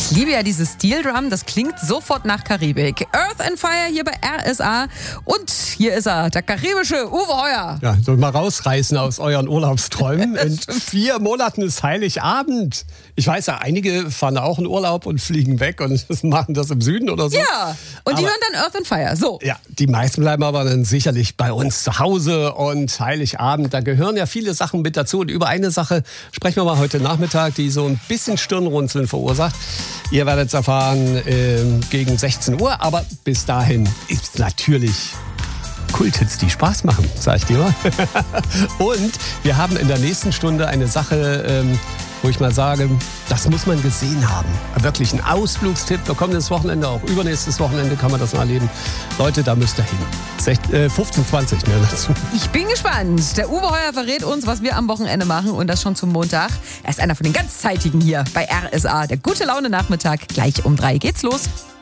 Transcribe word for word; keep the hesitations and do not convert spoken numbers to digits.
Ich liebe ja dieses Steel Drum, das klingt sofort nach Karibik. Earth and Fire hier bei R S A und hier ist er, der karibische Uwe Heuer. Ja, soll mal rausreißen aus euren Urlaubsträumen. In vier Monaten ist Heiligabend. Ich weiß ja, einige fahren auch in Urlaub und fliegen weg und machen das im Süden oder so. Ja, und die aber, hören dann Earth and Fire, so. Ja, die meisten bleiben aber dann sicherlich bei uns zu Hause und Heiligabend, da gehören ja viele Sachen mit dazu. Und über eine Sache sprechen wir mal heute Nachmittag, die so ein bisschen Stirnrunzeln verursacht. Ihr werdet es erfahren äh, gegen sechzehn Uhr, aber bis dahin ist natürlich Kulthits, die Spaß machen, sag ich dir mal. Und wir haben in der nächsten Stunde eine Sache, ähm, wo ich mal sage, das muss man gesehen haben. Wirklich ein Ausflugstipp für kommendes Wochenende, auch übernächstes Wochenende kann man das mal erleben. Leute, da müsst ihr hin. fünfzehn, zwanzig mehr dazu. Ich bin gespannt. Der Uwe Heuer verrät uns, was wir am Wochenende machen und das schon zum Montag. Er ist einer von den ganz Zeitigen hier bei R S A. Der gute Laune Nachmittag. Gleich um drei geht's los.